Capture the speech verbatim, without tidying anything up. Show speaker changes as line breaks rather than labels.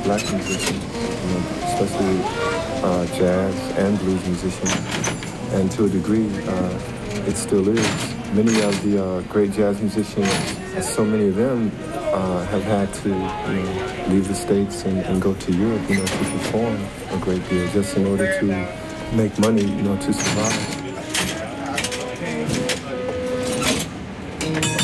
black musicians, you know, especially uh, jazz and blues musicians. And to a degree, uh, it still is. Many of the uh, great jazz musicians, so many of them uh, have had to, you know, leave the States and, and go to Europe, you know, to perform a great deal just in order to make money, you know, to survive.